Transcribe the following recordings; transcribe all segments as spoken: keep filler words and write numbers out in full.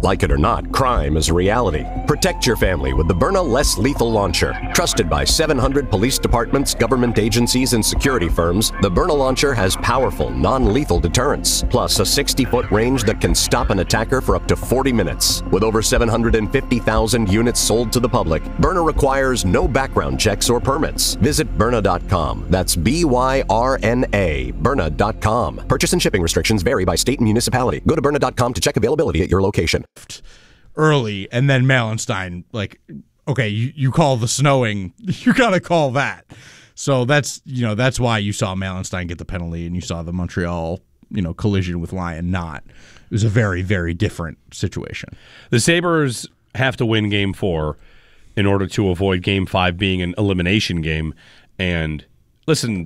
Like it or not, crime is a reality. Protect your family with the Byrna Less Lethal Launcher. Trusted by seven hundred police departments, government agencies, and security firms, the Byrna Launcher has powerful, non-lethal deterrence, plus a sixty-foot range that can stop an attacker for up to forty minutes. With over seven hundred fifty thousand units sold to the public, Byrna requires no background checks or permits. Visit Byrna dot com. That's B Y R N A, Byrna dot com. Purchase and shipping restrictions vary by state and municipality. Go to Byrna dot com to check availability at your location. Early, and then Malenstein, like, okay, you, you call the snowing, you got to call that. So that's, you know, that's why you saw Malenstein get the penalty and you saw the Montreal, you know, collision with Lyon not. It was a very, very different situation. The Sabres have to win game four in order to avoid game five being an elimination game. And listen,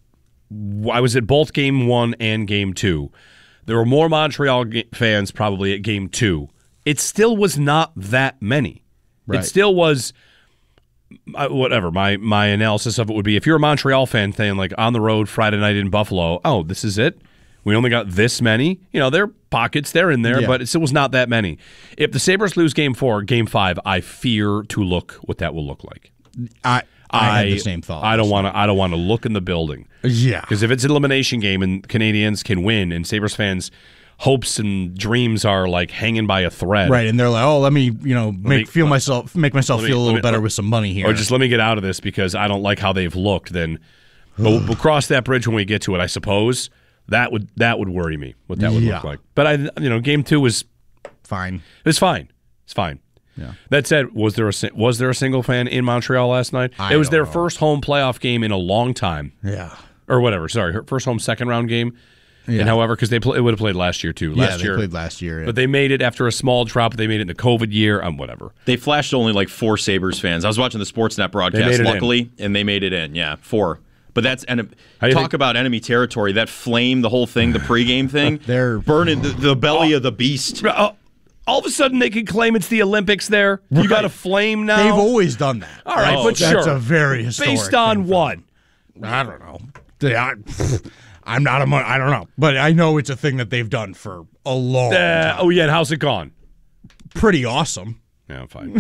I was at both game one and game two. There were more Montreal fans probably at game two. It still was not that many. Right. It still was, uh, whatever, my my analysis of it would be, if you're a Montreal fan saying, like, on the road Friday night in Buffalo, oh, this is it? We only got this many? You know, there are pockets, they're in there, yeah. But it still was not that many. If the Sabres lose game four, game five, I fear to look what that will look like. I I, I had the same thought. I don't want to I don't want to look in the building. Yeah. Because if it's an elimination game and Canadians can win and Sabres fans' hopes and dreams are like hanging by a thread. Right, and they're like, oh, let me, you know, make me, feel myself make myself me, feel a little me, better with some money here. Or just let me get out of this because I don't like how they've looked, then we'll, we'll cross that bridge when we get to it, I suppose. That would that would worry me, what that would yeah. look like. But I you know, game two was fine. It's fine. It's fine. Yeah. That said, was there a was there a single fan in Montreal last night? I it was their know. first home playoff game in a long time. Yeah. Or whatever. Sorry, first home second round game. Yeah. And however, because they play, it would have played last year too. Last yeah, they year, played last year. Yeah. But they made it after a small drop. They made it in the COVID year. Um, whatever. They flashed only like four Sabres fans. I was watching the Sportsnet broadcast, luckily, in. and they made it in. Yeah, four. But that's and talk think? about enemy territory. That flame, the whole thing, the pregame thing, they're burning the, the belly oh, of the beast. Oh, all of a sudden, they can claim it's the Olympics. There, right. You got a flame now. They've always done that. All right, oh, but that's sure, that's a very historic. Based on what? I don't know. They, I, I'm not a. I don't know, but I know it's a thing that they've done for a long uh, time. Oh yeah, and how's it gone? Pretty awesome. Yeah, I'm fine.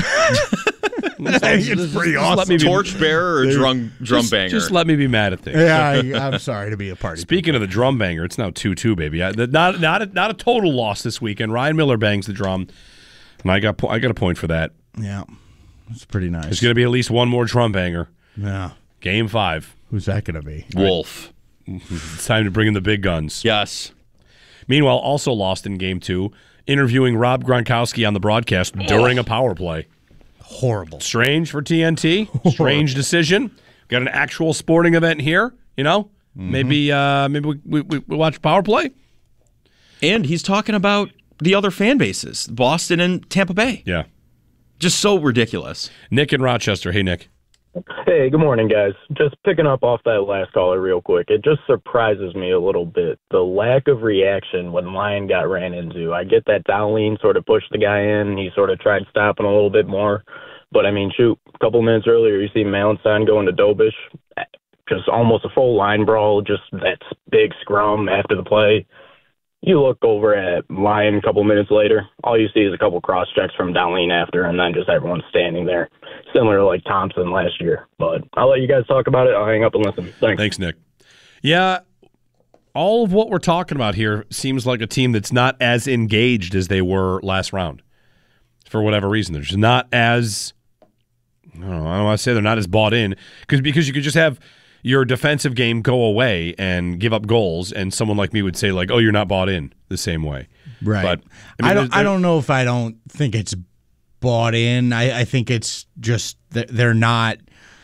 It's pretty awesome. Let me be, Torchbearer or drum drum just, banger? Just let me be mad at things. Yeah, I, I'm sorry to be a party. Speaking people. of the drum banger, it's now two two, baby. I, the, not not a, not a total loss this weekend. Ryan Miller bangs the drum, and I got I got a point for that. Yeah, it's pretty nice. There's going to be at least one more drum banger. Yeah. Game five. Who's that going to be? Wolf. It's time to bring in the big guns. Yes. Meanwhile, also lost in game two, interviewing Rob Gronkowski on the broadcast during a power play. Horrible. Strange for T N T. Strange decision. Got an actual sporting event here, you know? Mm-hmm. Maybe uh, maybe we, we, we watch power play. And he's talking about the other fan bases, Boston and Tampa Bay. Yeah. Just so ridiculous. Nick in Rochester. Hey, Nick. Hey, good morning, guys. Just picking up off that last caller real quick. It just surprises me a little bit, the lack of reaction when Lyon got ran into. I get that Dowling sort of pushed the guy in. He sort of tried stopping a little bit more. But, I mean, shoot, a couple minutes earlier, you see Malenstein going to Dobish. Just almost a full line brawl, just that big scrum after the play. You look over at Lyon a couple minutes later, all you see is a couple cross checks from Dowling after, and then just everyone standing there. Similar to like Thompson last year. But I'll let you guys talk about it. I'll hang up and listen. Thanks. Thanks, Nick. Yeah, all of what we're talking about here seems like a team that's not as engaged as they were last round. For whatever reason. They're just not as, I don't know, I don't want to say they're not as bought in, because because you could just have your defensive game go away and give up goals, and someone like me would say, like, oh, you're not bought in the same way. Right. But I, mean, I don't I don't know if I don't think it's bought in. I, I think it's just that they're not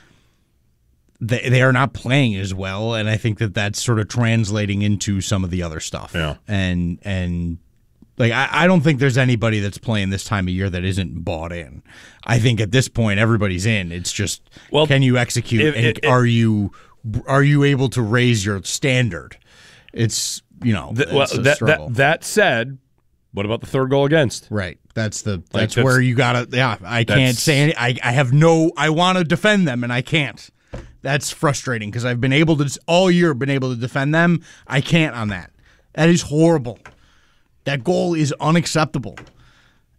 they, they are not playing as well, and I think that that's sort of translating into some of the other stuff. Yeah. And and like I, I don't think there's anybody that's playing this time of year that isn't bought in. I think at this point everybody's in. It's just, well, can you execute if, and if, are you Are you able to raise your standard? It's, you know, the, well, that, that that said, what about the third goal against? Right. That's the that's, like that's where you gotta. Yeah, I can't say any. I I have no. I want to defend them and I can't. That's frustrating because I've been able to all year been able to defend them. I can't on that. That is horrible. That goal is unacceptable.